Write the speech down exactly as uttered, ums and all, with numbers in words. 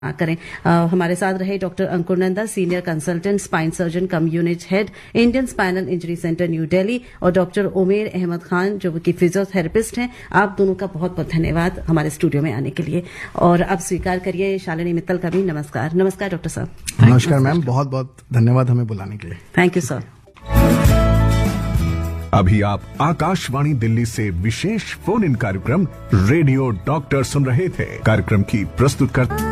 करें। आ, हमारे साथ रहे डॉक्टर अंकुर Nanda, senior consultant spine surgeon कम unit head, Indian spinal injury centre new Delhi, और डॉक्टर उमेर अहमद खान जो कि फिजियोथेरेपिस्ट हैं। आप दोनों का बहुत बहुत धन्यवाद हमारे स्टूडियो में आने के लिए। और अब स्वीकार करिए शालिनी मित्तल का भी नमस्कार। नमस्कार डॉक्टर साहब। नमस्कार मैम, बहुत बहुत धन्यवाद हमें बुलाने के लिए। Thank you sir. अभी आप आकाशवाणी दिल्ली से विशेष फोन इन कार्यक्रम रेडियो डॉक्टर सुन रहे थे। कार्यक्रम की प्रस्तुत कर